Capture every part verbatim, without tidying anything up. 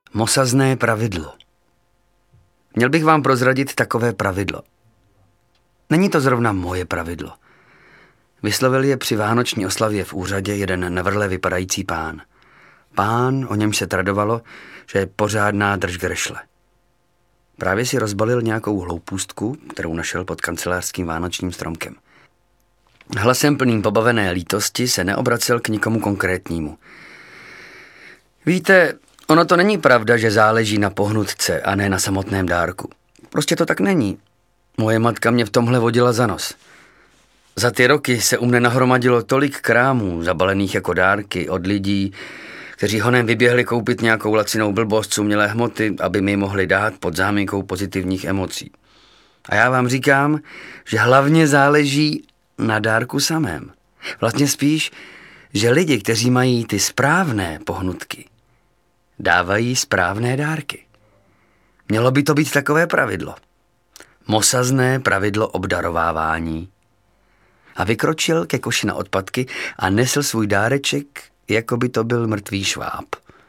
Mosazné pravidlo. Měl bych vám prozradit takové pravidlo. Není to zrovna moje pravidlo. Vyslovil je při vánoční oslavě v úřadě jeden nevrle vypadající pán. Pán, o němž se tradovalo, že je pořádná držgrešle. Právě si rozbalil nějakou hloupůstku, kterou našel pod kancelářským vánočním stromkem. Hlasem plným pobavené lítosti se neobracel k nikomu konkrétnímu. Víte, ono to není pravda, že záleží na pohnutce a ne na samotném dárku. Prostě to tak není. Moje matka mě v tomhle vodila za nos. Za ty roky se u mne nahromadilo tolik krámů, zabalených jako dárky od lidí, kteří honem vyběhli koupit nějakou lacinou blbost z umělé hmoty, aby mi mohli dát pod záminkou pozitivních emocí. A já vám říkám, že hlavně záleží na dárku samém. Vlastně spíš, že lidi, kteří mají ty správné pohnutky, dávají správné dárky. Mělo by to být takové pravidlo. Mosazné pravidlo obdarovávání. A vykročil ke koši na odpadky a nesl svůj dáreček, jako by to byl mrtvý šváb.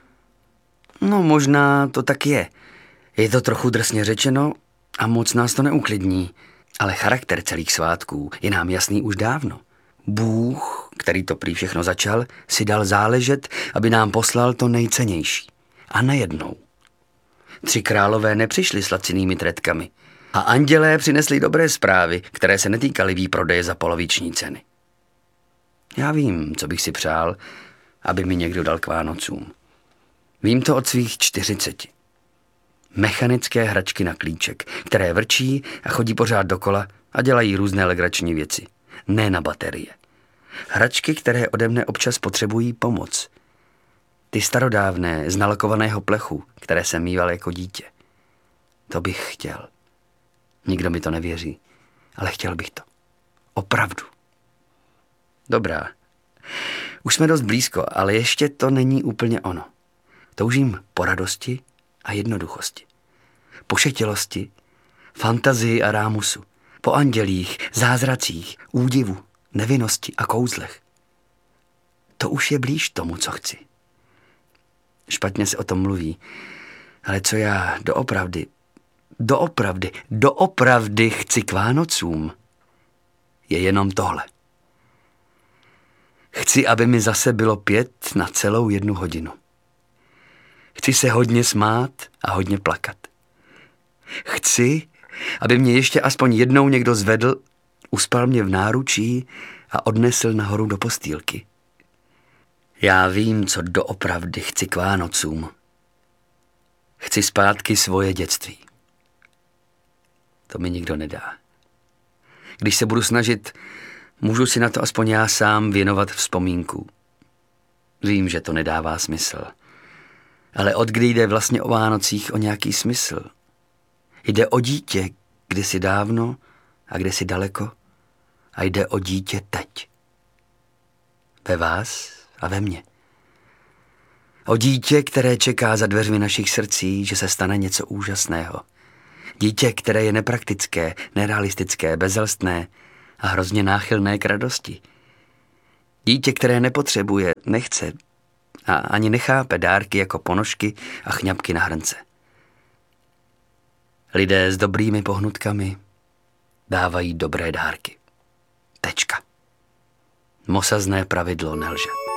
No možná to tak je. Je to trochu drsně řečeno a moc nás to neuklidní. Ale charakter celých svátků je nám jasný už dávno. Bůh, který to prý všechno začal, si dal záležet, aby nám poslal to nejcennější. A najednou. Tři králové nepřišli s lacinými tretkami a andělé přinesli dobré zprávy, které se netýkaly výprodeje za poloviční ceny. Já vím, co bych si přál, aby mi někdo dal k Vánocům. Vím to od svých čtyřiceti. Mechanické hračky na klíček, které vrčí a chodí pořád dokola a dělají různé legrační věci. Ne na baterie. Hračky, které ode mne občas potřebují pomoc. Ty starodávné, z nalakovaného plechu, které jsem mýval jako dítě. To bych chtěl. Nikdo mi to nevěří, ale chtěl bych to. Opravdu. Dobrá. Už jsme dost blízko, ale ještě to není úplně ono. Toužím po radosti a jednoduchosti. Po šetilosti, fantazii a rámusu. Po andělích, zázracích, údivu, nevinnosti a kouzlech. To už je blíž tomu, co chci. Špatně se o tom mluví, ale co já doopravdy, doopravdy, doopravdy chci k Vánocům, je jenom tohle. Chci, aby mi zase bylo pět na celou jednu hodinu. Chci se hodně smát a hodně plakat. Chci, aby mě ještě aspoň jednou někdo zvedl, uspal mě v náručí a odnesl nahoru do postýlky. Já vím, co doopravdy chci k Vánocům. Chci zpátky svoje dětství. To mi nikdo nedá. Když se budu snažit, můžu si na to aspoň já sám věnovat vzpomínku. Vím, že to nedává smysl. Ale od kdy jde vlastně o Vánocích o nějaký smysl? Jde o dítě kdysi dávno a kdysi daleko a jde o dítě teď. Ve vás a ve mně. O dítě, které čeká za dveřmi našich srdcí, že se stane něco úžasného. Dítě, které je nepraktické, nerealistické, bezelstné a hrozně náchylné k radosti. Dítě, které nepotřebuje, nechce a ani nechápe dárky jako ponožky a chňapky na hrnce. Lidé s dobrými pohnutkami dávají dobré dárky. Tečka. Mosazné pravidlo nelže.